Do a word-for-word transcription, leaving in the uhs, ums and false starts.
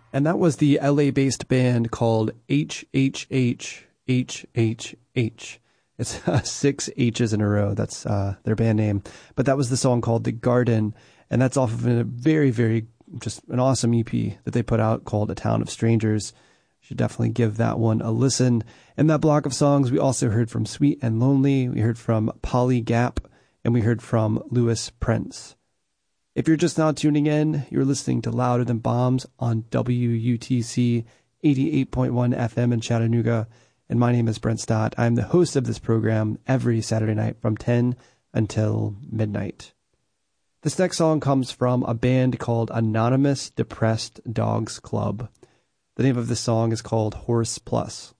And that was the L A-based band called H H H H H H. It's uh, six H's in a row. That's uh, their band name. But that was the song called The Garden. And that's off of a very, very, just an awesome E P that they put out called A Town of Strangers. Should definitely give that one a listen. In that block of songs, we also heard from Sweet and Lonely. We heard from Polly Gap. And we heard from Louis Prince. If you're just now tuning in, you're listening to Louder Than Bombs on W U T C eighty-eight point one F M in Chattanooga. And my name is Brent Stott. I'm the host of this program every Saturday night from ten until midnight. This next song comes from a band called Anonymous Depressed Dogs Club. The name of this song is called Horse Plus.